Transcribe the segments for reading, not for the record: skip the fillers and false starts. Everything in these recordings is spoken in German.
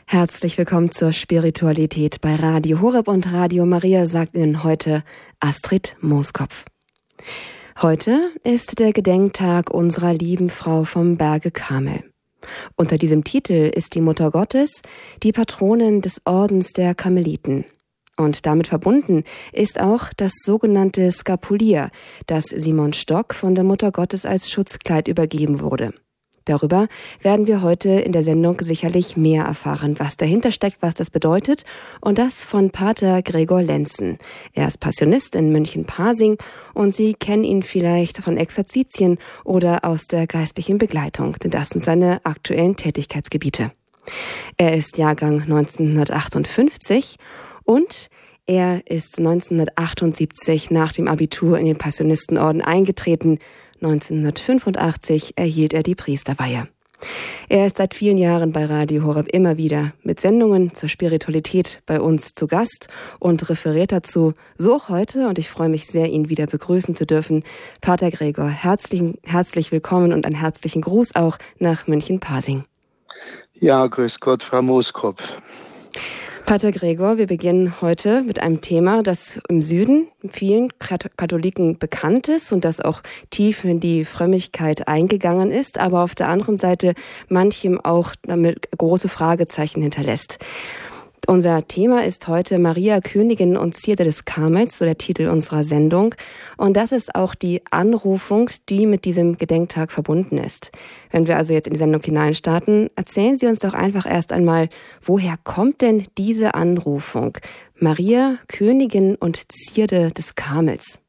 Herzlich willkommen zur Spiritualität bei Radio Horeb und Radio Maria, sagt Ihnen heute Astrid Mooskopf. Heute ist der Gedenktag unserer lieben Frau vom Berge Karmel. Unter diesem Titel ist die Mutter Gottes die Patronin des Ordens der Karmeliten. Und damit verbunden ist auch das sogenannte Skapulier, das Simon Stock von der Mutter Gottes als Schutzkleid übergeben wurde. Darüber werden wir heute in der Sendung sicherlich mehr erfahren, was dahinter steckt, was das bedeutet, und das von Pater Gregor Lenzen. Er ist Passionist in München-Pasing und Sie kennen ihn vielleicht von Exerzitien oder aus der geistlichen Begleitung, denn das sind seine aktuellen Tätigkeitsgebiete. Er ist Jahrgang 1958 und er ist 1978 nach dem Abitur in den Passionistenorden eingetreten. 1985 erhielt er die Priesterweihe. Er ist seit vielen Jahren bei Radio Horeb immer wieder mit Sendungen zur Spiritualität bei uns zu Gast und referiert dazu, so auch heute, und ich freue mich sehr, ihn wieder begrüßen zu dürfen. Pater Gregor, herzlich willkommen und einen herzlichen Gruß auch nach München-Pasing. Ja, grüß Gott, Frau Mooskopf. Pater Gregor, wir beginnen heute mit einem Thema, das im Süden vielen Katholiken bekannt ist und das auch tief in die Frömmigkeit eingegangen ist, aber auf der anderen Seite manchem auch damit große Fragezeichen hinterlässt. Unser Thema ist heute Maria, Königin und Zierde des Karmels, so der Titel unserer Sendung. Und das ist auch die Anrufung, die mit diesem Gedenktag verbunden ist. Wenn wir also jetzt in die Sendung hineinstarten, erzählen Sie uns doch einfach erst einmal, woher kommt denn diese Anrufung? Maria, Königin und Zierde des Karmels.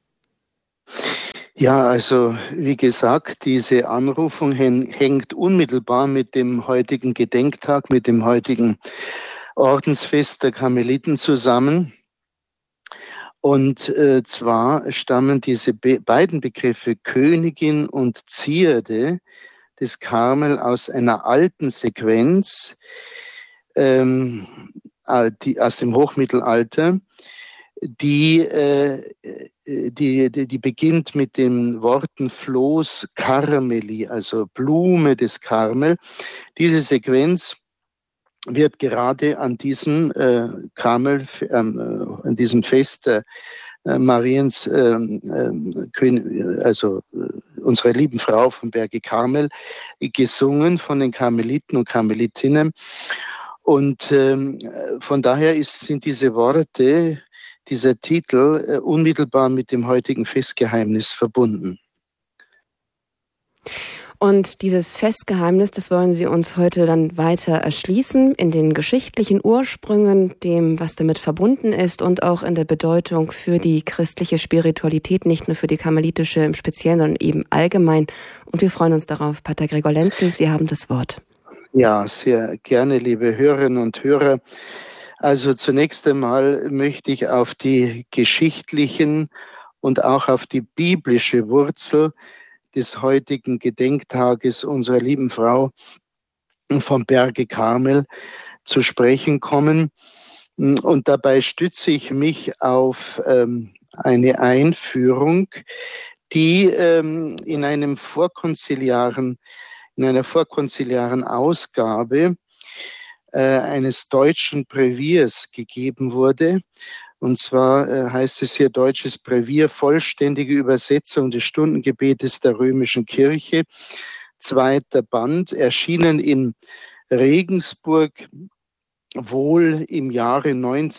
Ja, also wie gesagt, diese Anrufung hängt unmittelbar mit dem heutigen Gedenktag, mit dem heutigen Ordensfest der Karmeliten zusammen. Und zwar stammen diese beiden Begriffe Königin und Zierde des Karmel aus einer alten Sequenz, die aus dem Hochmittelalter, die beginnt mit den Worten Flos Carmeli, also Blume des Karmel. Diese Sequenz wird gerade an diesem Karmel, an diesem Fest Mariens, also unserer lieben Frau vom Berge Karmel, gesungen von den Karmeliten und Karmelitinnen. Und von daher sind diese Worte, dieser Titel unmittelbar mit dem heutigen Festgeheimnis verbunden. Und dieses Festgeheimnis, das wollen Sie uns heute dann weiter erschließen, in den geschichtlichen Ursprüngen, dem, was damit verbunden ist und auch in der Bedeutung für die christliche Spiritualität, nicht nur für die karmelitische im Speziellen, sondern eben allgemein. Und wir freuen uns darauf. Pater Gregor Lenzen, Sie haben das Wort. Ja, sehr gerne, liebe Hörerinnen und Hörer. Also zunächst einmal möchte ich auf die geschichtlichen und auch auf die biblische Wurzel des heutigen Gedenktages unserer lieben Frau vom Berge Karmel zu sprechen kommen. Und dabei stütze ich mich auf eine Einführung, die in einer vorkonziliaren Ausgabe eines deutschen Breviers gegeben wurde. Und zwar heißt es hier Deutsches Brevier, vollständige Übersetzung des Stundengebetes der römischen Kirche, 2. Band, erschienen in Regensburg wohl im Jahre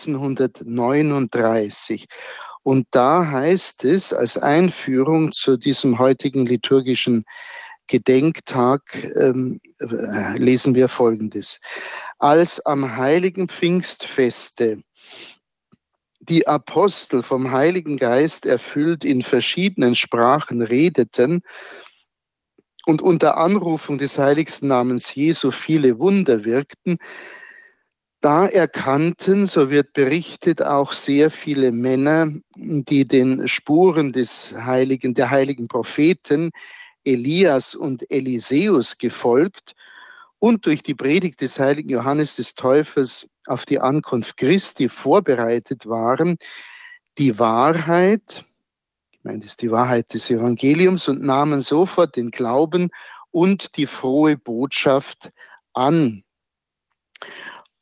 1939. Und da heißt es als Einführung zu diesem heutigen liturgischen Gedenktag, lesen wir Folgendes. Als am heiligen Pfingstfeste die Apostel vom Heiligen Geist erfüllt in verschiedenen Sprachen redeten und unter Anrufung des heiligsten Namens Jesu viele Wunder wirkten, da erkannten, so wird berichtet, auch sehr viele Männer, die den Spuren der heiligen Propheten Elias und Eliseus gefolgt und durch die Predigt des heiligen Johannes des Täufers auf die Ankunft Christi vorbereitet waren, die Wahrheit, gemeint ist die Wahrheit des Evangeliums, und nahmen sofort den Glauben und die frohe Botschaft an.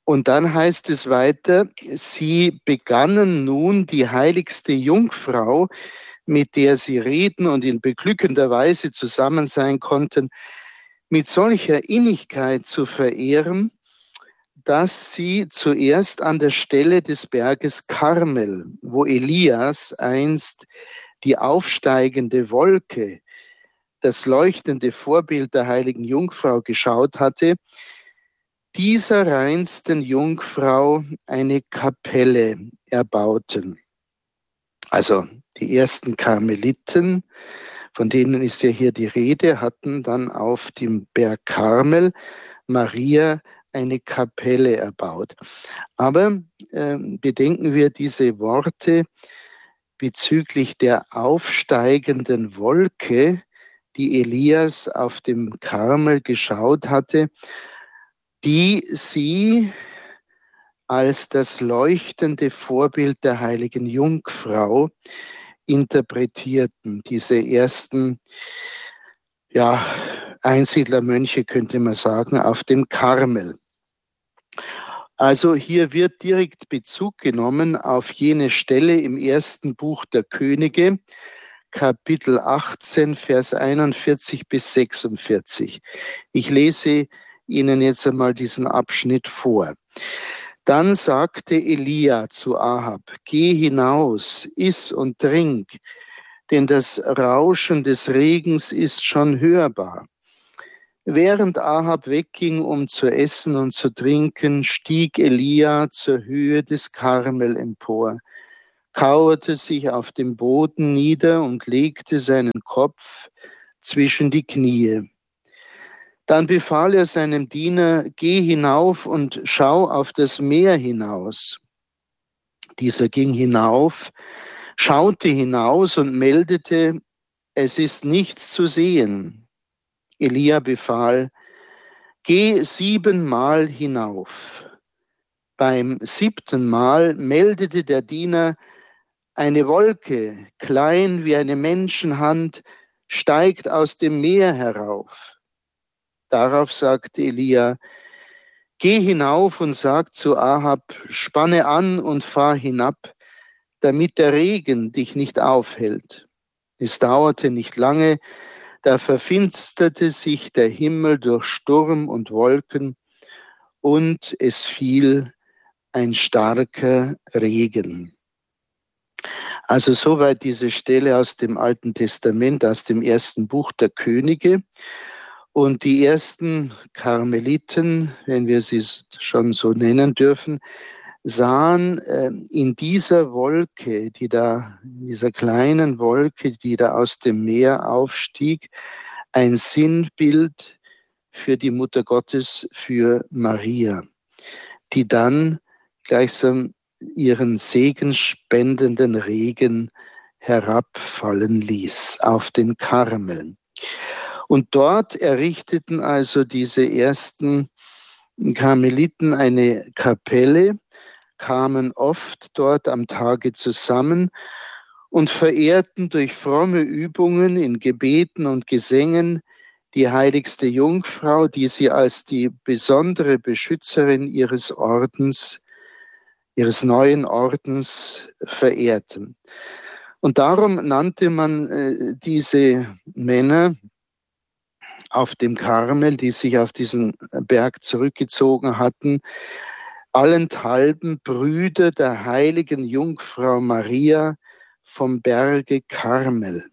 Und dann heißt es weiter, sie begannen nun die heiligste Jungfrau, mit der sie reden und in beglückender Weise zusammen sein konnten, mit solcher Innigkeit zu verehren, dass sie zuerst an der Stelle des Berges Karmel, wo Elias einst die aufsteigende Wolke, das leuchtende Vorbild der heiligen Jungfrau geschaut hatte, dieser reinsten Jungfrau eine Kapelle erbauten. Also die ersten Karmeliten, von denen ist ja hier die Rede, hatten dann auf dem Berg Karmel Maria eine Kapelle erbaut. Aber bedenken wir diese Worte bezüglich der aufsteigenden Wolke, die Elias auf dem Karmel geschaut hatte, die sie als das leuchtende Vorbild der heiligen Jungfrau interpretierten. Diese ersten Einsiedlermönche, könnte man sagen, auf dem Karmel. Also hier wird direkt Bezug genommen auf jene Stelle im ersten Buch der Könige, Kapitel 18, Vers 41 bis 46. Ich lese Ihnen jetzt einmal diesen Abschnitt vor. Dann sagte Elia zu Ahab, geh hinaus, iss und trink, denn das Rauschen des Regens ist schon hörbar. Während Ahab wegging, um zu essen und zu trinken, stieg Elia zur Höhe des Karmel empor, kauerte sich auf dem Boden nieder und legte seinen Kopf zwischen die Knie. Dann befahl er seinem Diener, geh hinauf und schau auf das Meer hinaus. Dieser ging hinauf, schaute hinaus und meldete, es ist nichts zu sehen. Elia befahl, geh 7-mal hinauf. Beim 7. Mal meldete der Diener, eine Wolke, klein wie eine Menschenhand, steigt aus dem Meer herauf. Darauf sagte Elia, geh hinauf und sag zu Ahab, spanne an und fahr hinab, damit der Regen dich nicht aufhält. Es dauerte nicht lange, da verfinsterte sich der Himmel durch Sturm und Wolken und es fiel ein starker Regen. Also soweit diese Stelle aus dem Alten Testament, aus dem ersten Buch der Könige. Und die ersten Karmeliten, wenn wir sie schon so nennen dürfen, sahen in dieser Wolke, in dieser kleinen Wolke, die da aus dem Meer aufstieg, ein Sinnbild für die Mutter Gottes, für Maria, die dann gleichsam ihren segenspendenden Regen herabfallen ließ auf den Karmel. Und dort errichteten also diese ersten Karmeliten eine Kapelle, kamen oft dort am Tage zusammen und verehrten durch fromme Übungen in Gebeten und Gesängen die heiligste Jungfrau, die sie als die besondere Beschützerin ihres Ordens, ihres neuen Ordens verehrten. Und darum nannte man diese Männer auf dem Karmel, die sich auf diesen Berg zurückgezogen hatten, allenthalben Brüder der heiligen Jungfrau Maria vom Berge Karmel.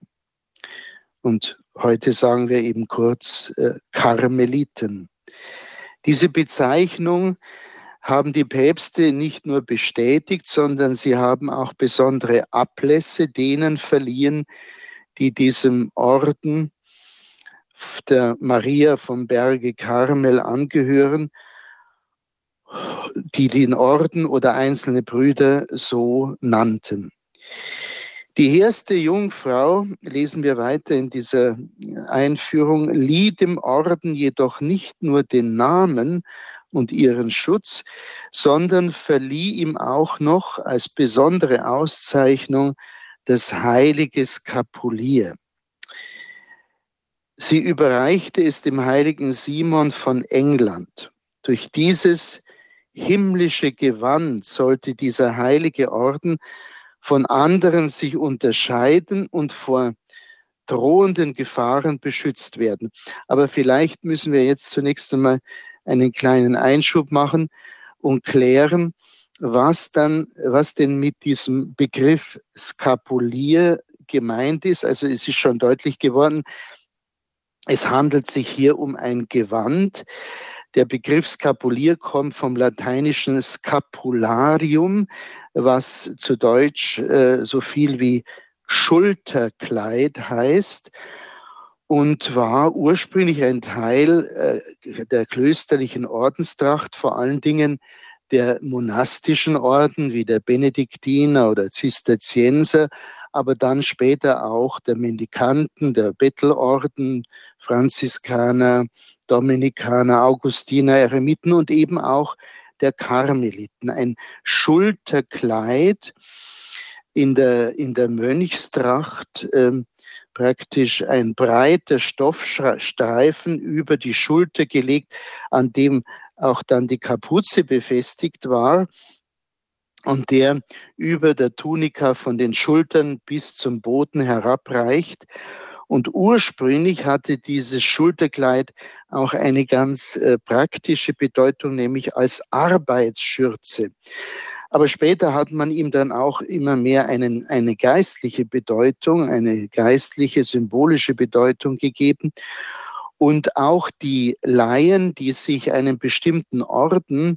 Und heute sagen wir eben kurz Karmeliten. Diese Bezeichnung haben die Päpste nicht nur bestätigt, sondern sie haben auch besondere Ablässe denen verliehen, die diesem Orden der Maria vom Berge Karmel angehören, die den Orden oder einzelne Brüder so nannten. Die erste Jungfrau, lesen wir weiter in dieser Einführung, lieh dem Orden jedoch nicht nur den Namen und ihren Schutz, sondern verlieh ihm auch noch als besondere Auszeichnung das heilige Skapulier. Sie überreichte es dem heiligen Simon von England. Durch dieses himmlische Gewand sollte dieser heilige Orden von anderen sich unterscheiden und vor drohenden Gefahren beschützt werden. Aber vielleicht müssen wir jetzt zunächst einmal einen kleinen Einschub machen und klären, was denn mit diesem Begriff Skapulier gemeint ist. Also es ist schon deutlich geworden, es handelt sich hier um ein Gewand. Der Begriff Skapulier kommt vom lateinischen Scapularium, was zu Deutsch so viel wie Schulterkleid heißt und war ursprünglich ein Teil der klösterlichen Ordenstracht, vor allen Dingen der monastischen Orden wie der Benediktiner oder Zisterzienser, aber dann später auch der Mendikanten, der Bettelorden, Franziskaner, Dominikaner, Augustiner, Eremiten und eben auch der Karmeliten. Ein Schulterkleid in der Mönchstracht, praktisch ein breiter Stoffstreifen über die Schulter gelegt, an dem auch dann die Kapuze befestigt war und der über der Tunika von den Schultern bis zum Boden herabreicht. Und ursprünglich hatte dieses Schulterkleid auch eine ganz praktische Bedeutung, nämlich als Arbeitsschürze. Aber später hat man ihm dann auch immer mehr eine geistliche Bedeutung, eine geistliche, symbolische Bedeutung gegeben. Und auch die Laien, die sich einem bestimmten Orden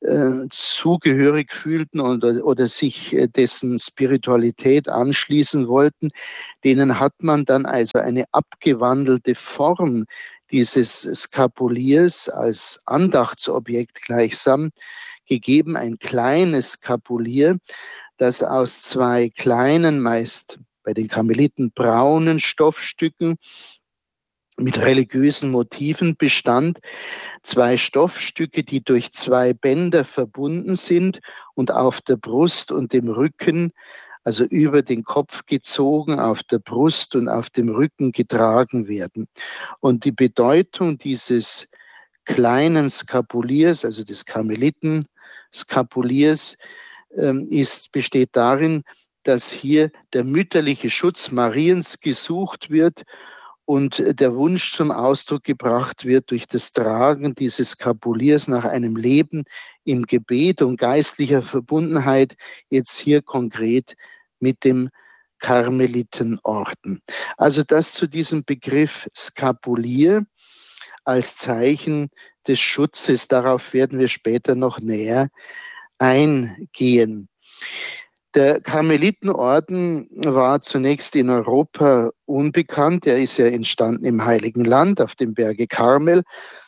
zugehörig fühlten oder sich dessen Spiritualität anschließen wollten, denen hat man dann also eine abgewandelte Form dieses Skapuliers als Andachtsobjekt gleichsam gegeben, ein kleines Skapulier, das aus zwei kleinen, meist bei den Karmeliten braunen Stoffstücken mit religiösen Motiven bestand, zwei Stoffstücke, die durch zwei Bänder verbunden sind und auf der Brust und dem Rücken, also über den Kopf gezogen, auf der Brust und auf dem Rücken getragen werden. Und die Bedeutung dieses kleinen Skapuliers, also des Karmeliten-Skapuliers, besteht darin, dass hier der mütterliche Schutz Mariens gesucht wird und der Wunsch zum Ausdruck gebracht wird durch das Tragen dieses Skapuliers nach einem Leben im Gebet und geistlicher Verbundenheit, jetzt hier konkret mit dem Karmelitenorden. Also das zu diesem Begriff Skapulier als Zeichen des Schutzes. Darauf werden wir später noch näher eingehen. Der Karmelitenorden war zunächst in Europa unbekannt. Er ist ja entstanden im Heiligen Land auf dem Berge Karmel.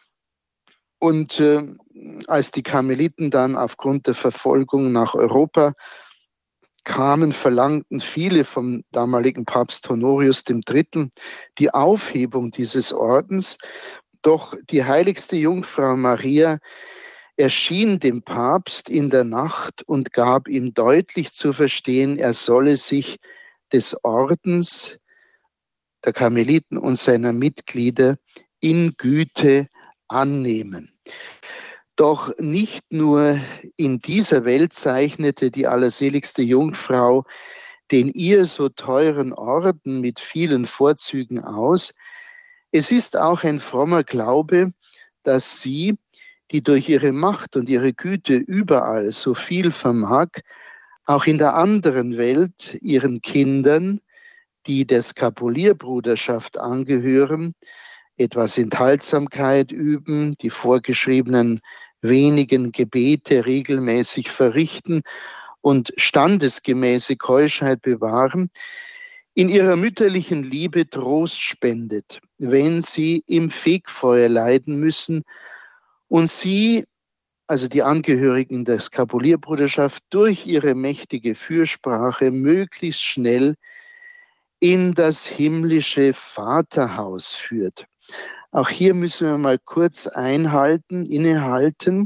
Und als die Karmeliten dann aufgrund der Verfolgung nach Europa kamen, verlangten viele vom damaligen Papst Honorius III. Die Aufhebung dieses Ordens. Doch die heiligste Jungfrau Maria erschien dem Papst in der Nacht und gab ihm deutlich zu verstehen, er solle sich des Ordens der Karmeliten und seiner Mitglieder in Güte annehmen. Doch nicht nur in dieser Welt zeichnete die allerseligste Jungfrau den ihr so teuren Orden mit vielen Vorzügen aus. Es ist auch ein frommer Glaube, dass sie, die durch ihre Macht und ihre Güte überall so viel vermag, auch in der anderen Welt ihren Kindern, die der Skapulierbruderschaft angehören, etwas Enthaltsamkeit üben, die vorgeschriebenen wenigen Gebete regelmäßig verrichten und standesgemäße Keuschheit bewahren, in ihrer mütterlichen Liebe Trost spendet, wenn sie im Fegfeuer leiden müssen und sie, also die Angehörigen der Skapulierbruderschaft, durch ihre mächtige Fürsprache möglichst schnell in das himmlische Vaterhaus führt. Auch hier müssen wir mal kurz innehalten.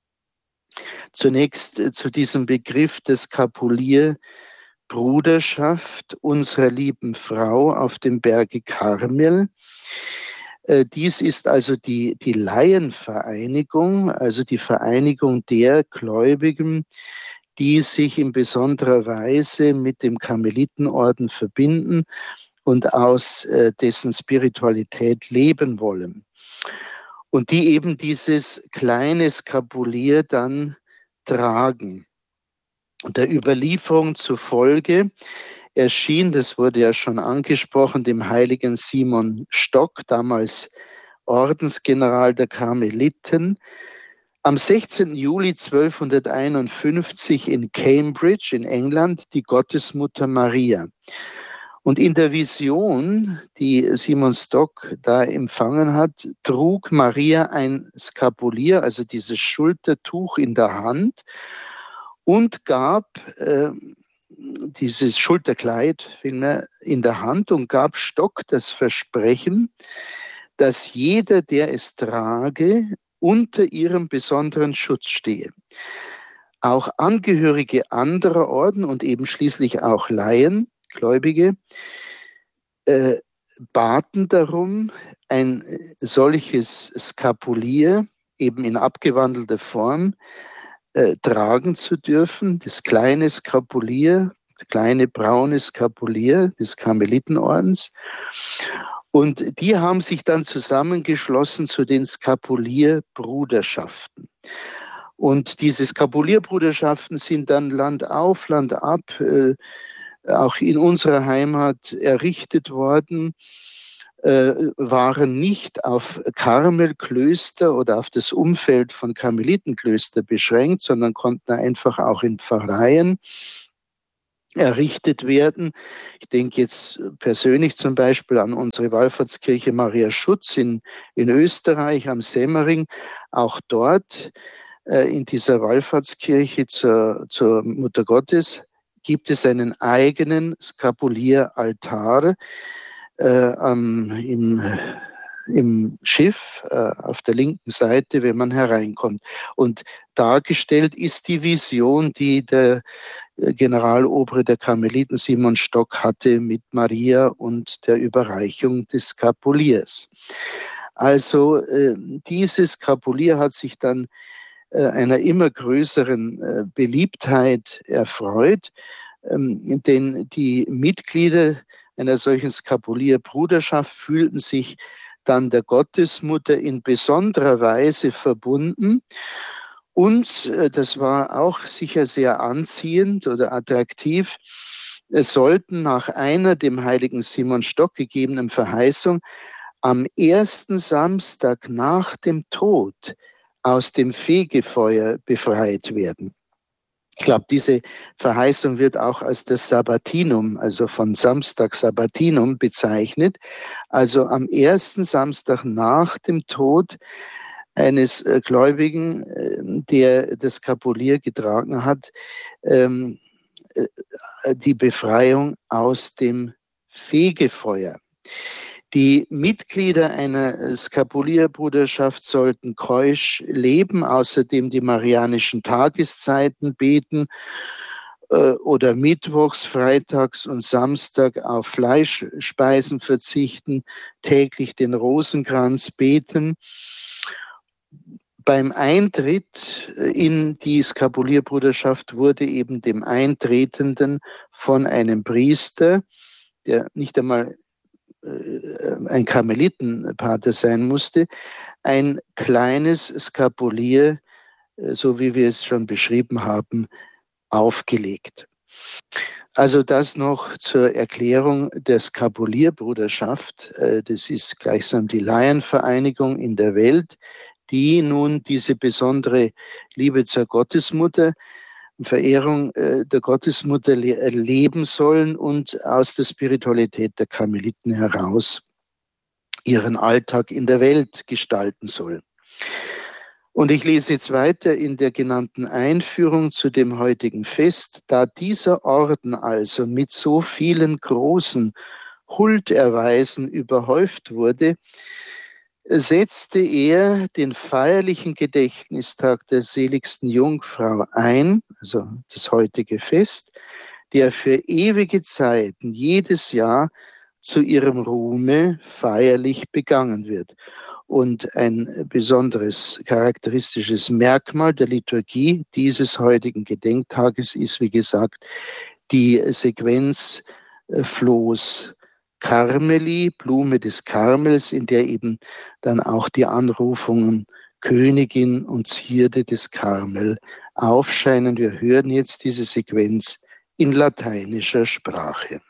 Zunächst zu diesem Begriff des Skapulierbruderschaft unserer lieben Frau auf dem Berge Karmel. Dies ist also die Laienvereinigung, also die Vereinigung der Gläubigen, die sich in besonderer Weise mit dem Karmelitenorden verbinden und aus dessen Spiritualität leben wollen. Und die eben dieses kleine Skapulier dann tragen. Der Überlieferung zufolge erschien, das wurde ja schon angesprochen, dem heiligen Simon Stock, damals Ordensgeneral der Karmeliten, am 16. Juli 1251 in Cambridge in England die Gottesmutter Maria. Und in der Vision, die Simon Stock da empfangen hat, trug Maria ein Skapulier, also dieses Schultertuch in der Hand, und gab dieses Schulterkleid vielmehr in der Hand und gab Stock das Versprechen, dass jeder, der es trage, unter ihrem besonderen Schutz stehe. Auch Angehörige anderer Orden und eben schließlich auch Laien, Gläubige, baten darum, ein solches Skapulier eben in abgewandelter Form tragen zu dürfen, das kleine Skapulier, kleine braune Skapulier des Karmelitenordens. Und die haben sich dann zusammengeschlossen zu den Skapulierbruderschaften. Und diese Skapulierbruderschaften sind dann Land auf, Land ab, auch in unserer Heimat errichtet worden, waren nicht auf Karmelklöster oder auf das Umfeld von Karmelitenklöster beschränkt, sondern konnten einfach auch in Pfarreien errichtet werden. Ich denke jetzt persönlich zum Beispiel an unsere Wallfahrtskirche Maria Schutz in Österreich am Semmering. Auch dort in dieser Wallfahrtskirche zur Mutter Gottes gibt es einen eigenen Skapulieraltar im Schiff auf der linken Seite, wenn man hereinkommt. Und dargestellt ist die Vision, die der Generalobre der Karmeliten Simon Stock hatte mit Maria und der Überreichung des Skapuliers. Also dieses Skapulier hat sich dann einer immer größeren Beliebtheit erfreut, denn die Mitglieder einer solchen Skapulierbruderschaft fühlten sich dann der Gottesmutter in besonderer Weise verbunden. Und das war auch sicher sehr anziehend oder attraktiv. Es sollten nach einer dem heiligen Simon Stock gegebenen Verheißung am ersten Samstag nach dem Tod aus dem Fegefeuer befreit werden. Ich glaube, diese Verheißung wird auch als das Sabbatinum, also von Samstag Sabbatinum bezeichnet. Also am ersten Samstag nach dem Tod eines Gläubigen, der das Skapulier getragen hat, die Befreiung aus dem Fegefeuer. Die Mitglieder einer Skapulierbruderschaft sollten keusch leben, außerdem die marianischen Tageszeiten beten oder mittwochs, freitags und Samstag auf Fleischspeisen verzichten, täglich den Rosenkranz beten. Beim Eintritt in die Skapulierbruderschaft wurde eben dem Eintretenden von einem Priester, der nicht einmal ein Karmelitenpater sein musste, ein kleines Skapulier, so wie wir es schon beschrieben haben, aufgelegt. Also das noch zur Erklärung der Skapulierbruderschaft. Das ist gleichsam die Laienvereinigung in der Welt, die nun diese besondere Liebe zur Gottesmutter, Verehrung der Gottesmutter leben sollen und aus der Spiritualität der Karmeliten heraus ihren Alltag in der Welt gestalten sollen. Und ich lese jetzt weiter in der genannten Einführung zu dem heutigen Fest. Da dieser Orden also mit so vielen großen Hulderweisen überhäuft wurde, setzte er den feierlichen Gedächtnistag der seligsten Jungfrau ein, also das heutige Fest, der für ewige Zeiten jedes Jahr zu ihrem Ruhme feierlich begangen wird. Und ein besonderes charakteristisches Merkmal der Liturgie dieses heutigen Gedenktages ist, wie gesagt, die Sequenz Flos Carmeli, Blume des Karmels, in der eben dann auch die Anrufungen Königin und Zierde des Karmel aufscheinen. Wir hören jetzt diese Sequenz in lateinischer Sprache.